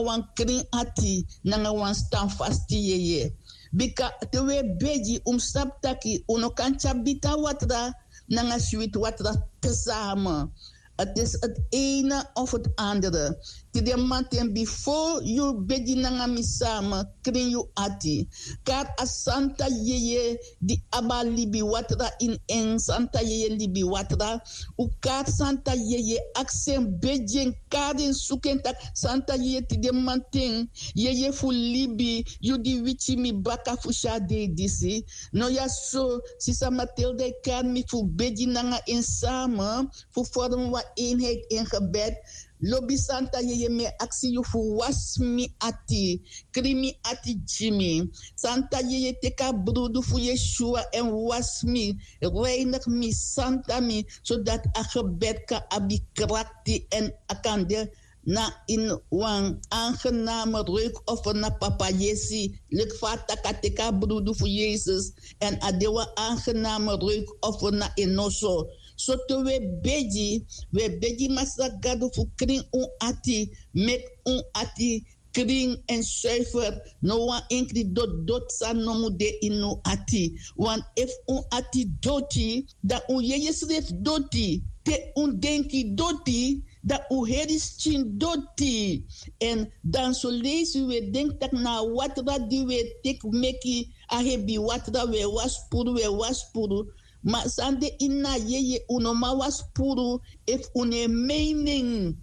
wan kring ati nanga wan staan fasti yeye. Bika tewe beji saptaki uno kancha bita watra nanga sweet watra tezamen. Het is het ene of het andere. Tide manten before you beji nanga mi samen kring you ati. Kar asanta yeye di aba libi watra in santa yeye libi watra. U kar santa yeye aksen beji karin suken tak santa yeye tide manten yeye fu libi you di wichi mi baka fu shade disi. No ya so sisa Matilde kan mi fu beji nanga in samen fu vorm wa eenheid in gebed. Lobby Santa yeye me aksi you fu was mi ati. Krimi ati Jimmy. Santa yeye teka broedu fu Yeshua en was mi. Reinig mi Santa mi. Zodat a gebed ka abi krakti en akande na in wan aangename reukoffer na papa Jesi. Lek fata ka teka broedu fu Jezus. En adewa aangename reukoffer na enoso. So to we beji masagado fu kring ati, mek ati kring en zuiver. No wan enkri dot sa nomu de inu ati. Want if ati doti, da yeye sref doti, te denki doti, da heris chin doti. En dan so lezen we denk tak na watra di we tek meki ahebi watra we was puru. Maar sande inna yeye unoma was puru if une mening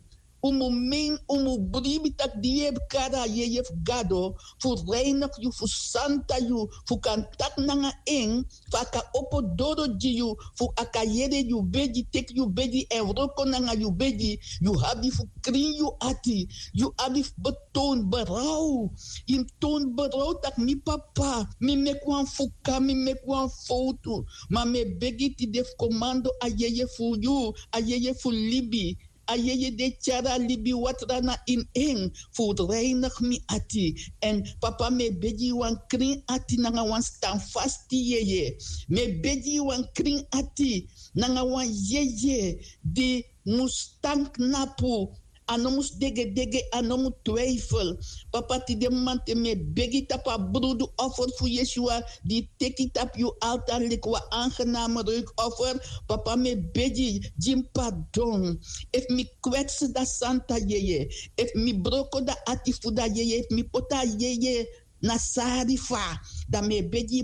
umu bribi tak die kara yeye gado fu reinig you fu santa you fu kantak nanga eng faka opo dodo ji you fu akayede you beji tek you beji en roko nanga you beji you habi fu kring you ati you habi betoon berau in toon berau tak mi papa mi mekwan fuka mi mekwan foto ma me begi ti def commando a yeye fu you a yeye fu libi ayeye de chara libi watrana in eng fu reinig mi ati en papa me beji wan kring ati nanga wan staan fasti yeye me beji wan kring ati nanga wan yeye di mustank napu anomus dege anomu twijfel papa ti de mante me begi tapa broedu offer fu Yeshua di teki tap you altar likwa aangename reuk offer papa me beji jim pardon if mi kwets da santa yeye if mi broko da atifu da yeye if mi pota yeye na sarifa da me beji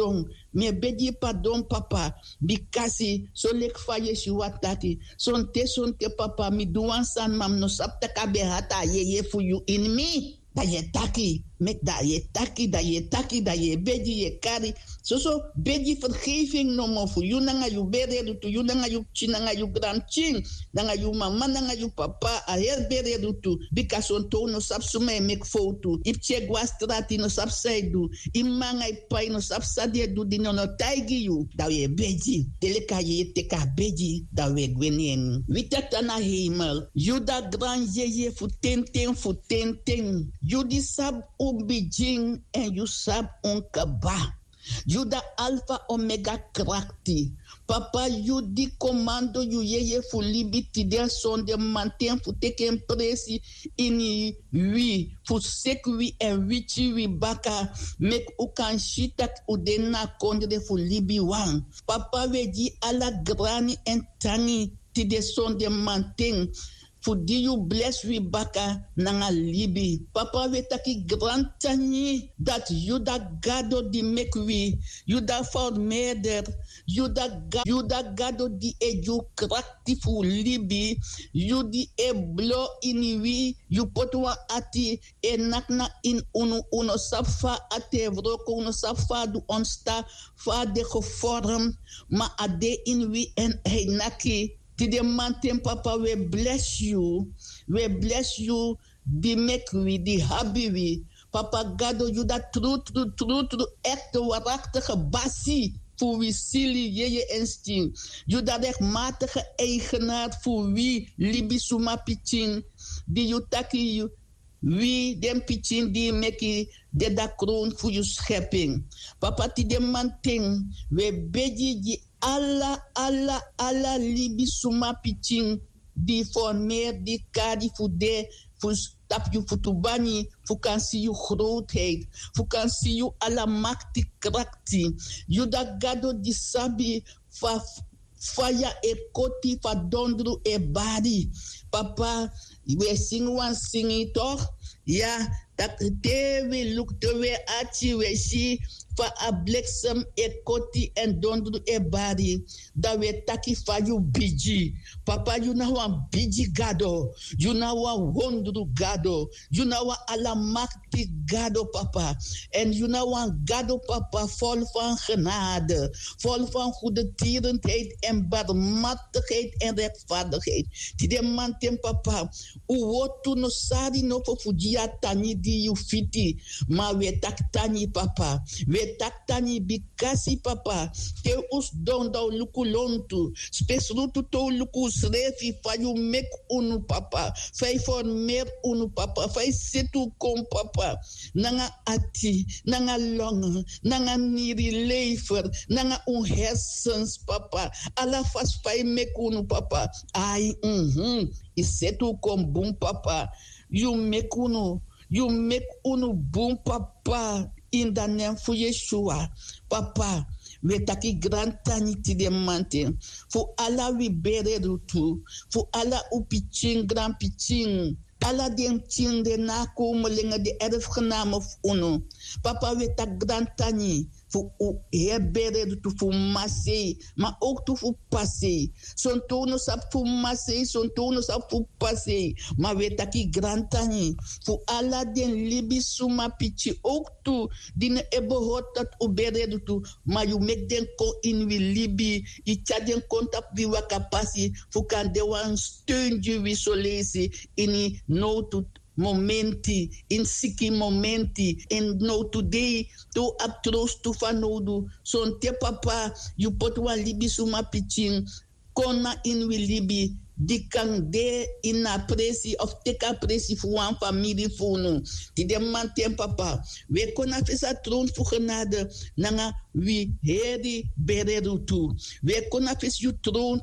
pardon papa bikasi so lek fa Yeshua tati son te papa mi duan san mam no sapta kabe hata ye fu you in me da ye taki mek da ye beji ye kari so beji vergeving no mo fu you nanga you bere tu you nanga you chinanga you grandchin nanga you mama nanga you papa a her bere tu because on to no sap sume mek foto if che guastrati no sap sai du imanga pai no sap sadie du di no taigi you da ye beji teleka ye teka beji da we gwenien witata na hemel you da grand ye fu tenten you di sab ubijing en you sab onkaba you da alpha omega krakti papa you di commando you yeye fu libiti der son de manten fu teken presi ini wi fu sek wi en wichi wi baka mek u kan shitak u den na kondre fu libi wan papa we di ala grani en tani ti de son de manten fu di you bless we baka nanga libi papa we taki grand tani that you da gado di make we you da for murder you da gado di eju krakti fu libi you di e blo iniwi you potwa ati e nakna in uno safa ate vroko uno safa du onsta fa de gevorm ma ade inwi en naki ti de manten papa we bless you di make we di happy we papa gado you da true echte waarachtige basi voor wie silly je instinct you da rechtmatige eigenaar voor wie libi suma pitching di you taki you wie dem pitching di make de da kroon voor je schepping papa ti de manten we beji di alla libi suma pitching di formeer di kadi fu de Tap je futubani, fu kan zie je grootheid, fu kan zie je alamakti krakti. You da gado di sabi fa faya e koti fa dondru e badi. Papa, we sing one singing toch? Ja, dat te we look te we achi we si fa a bliksem e koti en dondru e badi. Da we taki fa you biji. Papa, you know one biji gado. You know one wondru gado. You know one alamakti gado, papa. En you know one gado, papa, vol van genade. Vol van goede tierenheid en barmhartigheid en rechtvaardigheid. Die man ten papa. Uwotu no sari no fujia tani di you fiti. Ma we tak tani, papa. We tak tani bikasi, papa. Te us don da luku lontu. Spesrutu to luku srefi fa you mek unu, papa. Fai for mer unu, papa. Fai setu kom, papa. Nanga ati, nanga long, nanga niri lever, nanga hersens, papa. Alla fas fai mek unu, papa. Ai, isetu kom boom, papa. You make unu boom, papa. In the name for Yeshua, papa. We taki grantani ti de mante. Fu ala we bere rutu. Fu ala upiching gran piching. Ala den ting de na komelinge de erfgenamen unu. Papa we tak grantani. Fu bere rutu fu masse. Maar ook tu fu passe. Son tono sap fu masse. Son tono sap fu passe. Maar we taki grantani. Fu ala den libi suma pichi. Ook tu dine ebohot dat u bere rutu. Maar you make den ko in wi libi. I chaden kontap wi wakapasi. Fu kan de wan steun ju wi solesi. Ini no to momenti, in siki momenti, in no today, to aptros to fanodu. Son te papa, you put one libi suma pitching, kona in wi libi. Die kan de in a presi of teka presi voor een familie funu. Die de man ten papa. We konan visa troon voor genade. Nanga wie heri beredu tu. We konan vis you troon